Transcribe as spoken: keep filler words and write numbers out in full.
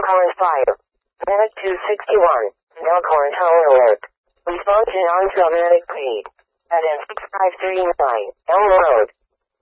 Elkhorn five. Minute two sixty-one. Elkhorn Tower Alert. Response to non-traumatic paid. At N six five three nine Elm Road.